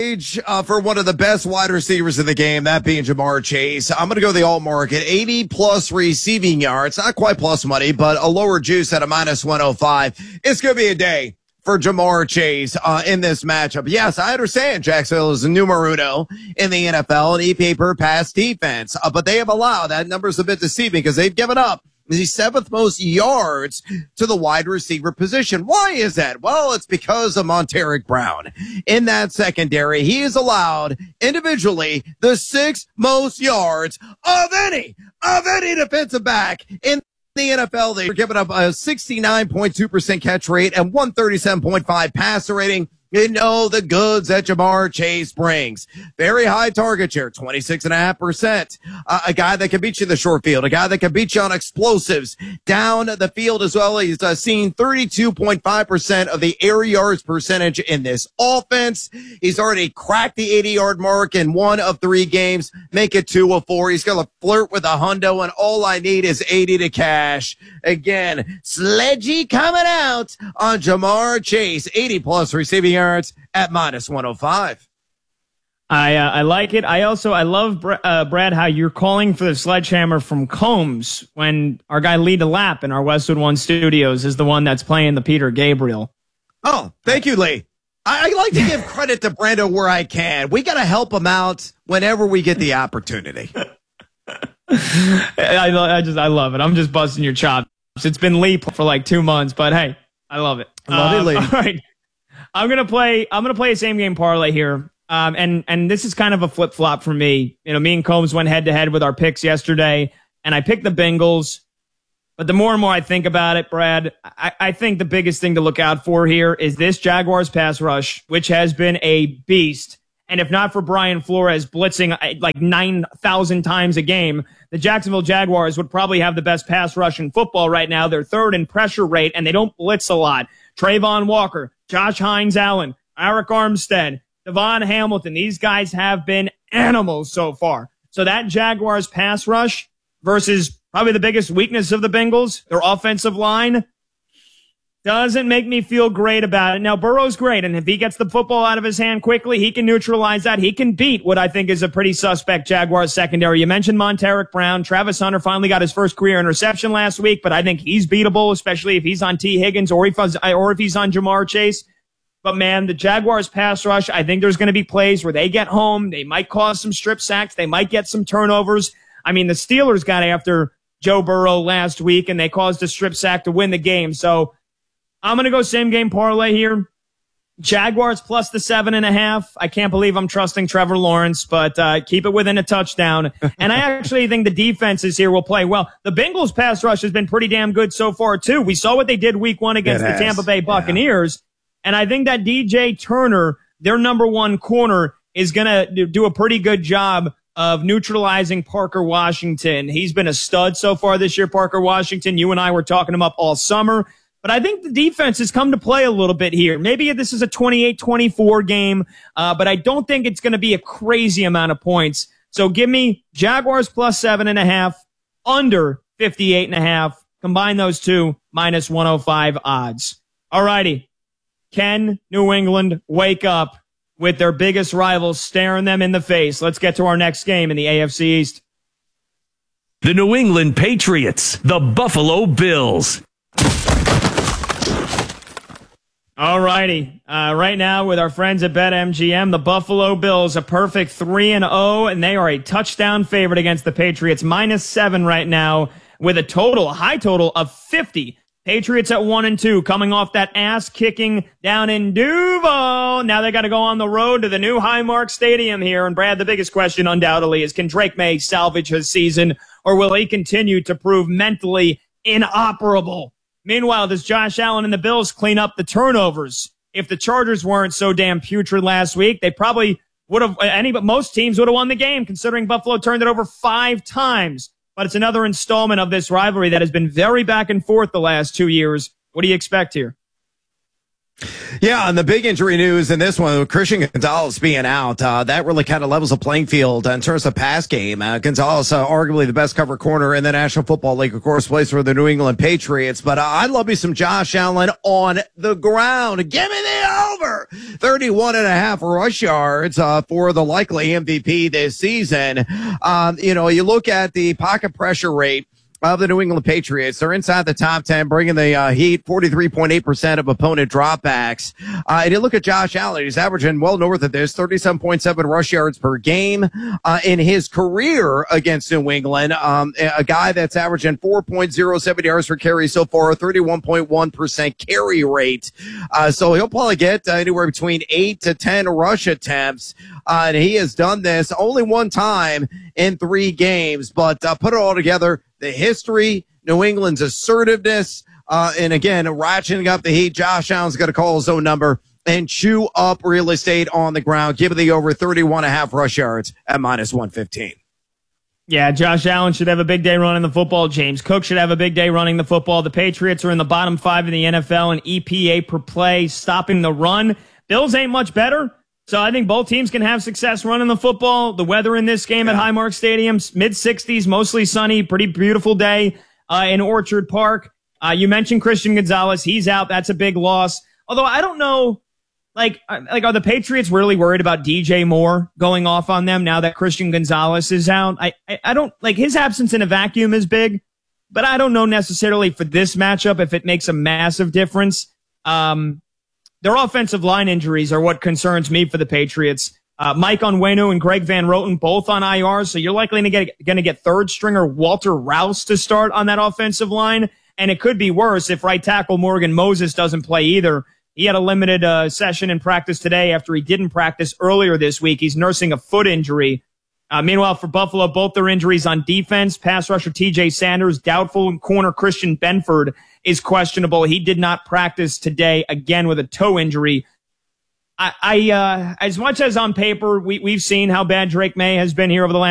For one of the best wide receivers in the game, that being Ja'Marr Chase. I'm going to go the alt market, 80 plus receiving yards, not quite plus money, but a lower juice at a minus 105. It's going to be a day for Ja'Marr Chase in this matchup. Yes, I understand Jacksonville is a numero uno in the NFL and EPA per pass defense, but they have allowed, that number's a bit deceiving because they've given up the seventh most yards to the wide receiver position. Why is that? Well, it's because of Montaric Brown. In that secondary, he is allowed individually the sixth most yards of any defensive back in the NFL. They're giving up a 69.2% catch rate and 137.5 passer rating. You know the goods that Ja'Marr Chase brings. Very high target share, 26.5%. A guy that can beat you in the short field, a guy that can beat you on explosives down the field as well. He's seen 32.5% of the air yards percentage in this offense. He's already cracked the 80-yard mark in 1 of 3 games. Make it 2 of 4. He's going to flirt with a hundo, and all I need is 80 to cash. Again, Sledgy coming out on Ja'Marr Chase, 80 plus receiving yards at minus 105. I like it. I love, Brad, how you're calling for the sledgehammer from Combs when our guy Lee DeLapp in our Westwood One studios is the one that's playing the Peter Gabriel. Oh, thank you, Lee. I like to give credit to Brando where I can. We got to help him out whenever we get the opportunity. I love it. I'm just busting your chops. It's been Lee for like 2 months, but hey, I love it. Love it, Lee. All right. I'm gonna play a same game parlay here. And this is kind of a flip flop for me. You know, me and Combs went head to head with our picks yesterday, and I picked the Bengals. But the more and more I think about it, Brad, I think the biggest thing to look out for here is this Jaguars pass rush, which has been a beast. And if not for Brian Flores blitzing like 9,000 times a game, the Jacksonville Jaguars would probably have the best pass rush in football right now. They're third in pressure rate, and they don't blitz a lot. Trayvon Walker, Josh Hines-Allen, Eric Armstead, Devon Hamilton. These guys have been animals so far. So that Jaguars pass rush versus probably the biggest weakness of the Bengals, their offensive line, doesn't make me feel great about it. Now, Burrow's great, and if he gets the football out of his hand quickly, he can neutralize that. He can beat what I think is a pretty suspect Jaguars secondary. You mentioned Montaric Brown. Travis Hunter finally got his first career interception last week, but I think he's beatable, especially if he's on T. Higgins or if he's on Ja'Marr Chase. But, man, the Jaguars pass rush, I think there's going to be plays where they get home. They might cause some strip sacks. They might get some turnovers. I mean, the Steelers got after Joe Burrow last week, and they caused a strip sack to win the game. So I'm going to go same game parlay here. Jaguars plus the 7.5. I can't believe I'm trusting Trevor Lawrence, but keep it within a touchdown. And I actually think the defenses here will play well. The Bengals pass rush has been pretty damn good so far, too. We saw what they did week 1 against the Tampa Bay Buccaneers. Yeah. And I think that DJ Turner, their number 1 corner, is going to do a pretty good job of neutralizing Parker Washington. He's been a stud so far this year, Parker Washington. You and I were talking him up all summer. But I think the defense has come to play a little bit here. Maybe this is a 28-24 game, but I don't think it's going to be a crazy amount of points. So give me Jaguars plus 7.5, under 58.5. Combine those two, minus 105 odds. All righty. Can New England wake up with their biggest rivals staring them in the face? Let's get to our next game in the AFC East. The New England Patriots, the Buffalo Bills. All righty. Right now with our friends at BetMGM, the Buffalo Bills, a perfect 3-0, and they are a touchdown favorite against the Patriots, -7 right now with a high total of 50. Patriots at 1-2, coming off that ass-kicking down in Duval. Now they got to go on the road to the new Highmark Stadium here. And Brad, the biggest question undoubtedly is, can Drake May salvage his season, or will he continue to prove mentally inoperable? Meanwhile, does Josh Allen and the Bills clean up the turnovers? If the Chargers weren't so damn putrid last week, they probably would have, most teams would have won the game, considering Buffalo turned it over 5 times. But it's another installment of this rivalry that has been very back and forth the last 2 years. What do you expect here? Yeah, and the big injury news in this one, with Christian Gonzalez being out, that really kind of levels the playing field in terms of pass game. Gonzalez, arguably the best cover corner in the National Football League, of course, plays for the New England Patriots. But I'd love me some Josh Allen on the ground. Give me the over 31.5 rush yards for the likely MVP this season. You look at the pocket pressure rate of the New England Patriots. They're inside the top 10, bringing the Heat 43.8% of opponent dropbacks. And you look at Josh Allen, he's averaging well north of this, 37.7 rush yards per game in his career against New England. A guy that's averaging 4.07 yards per carry so far, a 31.1% carry rate. So he'll probably get anywhere between 8 to 10 rush attempts. And he has done this only one time in 3 games, but put it all together. The history, New England's assertiveness, and again, ratcheting up the Heat. Josh Allen's going to call his own number and chew up real estate on the ground. Give it the over 31.5 rush yards at minus 115. Yeah, Josh Allen should have a big day running the football. James Cook should have a big day running the football. The Patriots are in the bottom 5 in the NFL in EPA per play, stopping the run. Bills ain't much better. So I think both teams can have success running the football. The weather in this game at Highmark Stadium, mid-60s, mostly sunny, pretty beautiful day in Orchard Park. You mentioned Christian Gonzalez. He's out. That's a big loss. Although I don't know, are the Patriots really worried about DJ Moore going off on them now that Christian Gonzalez is out? I don't, his absence in a vacuum is big, but I don't know necessarily for this matchup if it makes a massive difference. Their offensive line injuries are what concerns me for the Patriots. Mike Onwenu and Greg Van Roten both on IR, so you're likely going to get third stringer Walter Rouse to start on that offensive line, and it could be worse if right tackle Morgan Moses doesn't play either. He had a limited session in practice today after he didn't practice earlier this week. He's nursing a foot injury. Meanwhile, for Buffalo, both their injuries on defense, pass rusher TJ Sanders, doubtful, and corner Christian Benford is questionable. He did not practice today, again with a toe injury. As much as on paper, we've seen how bad Drake May has been here over the last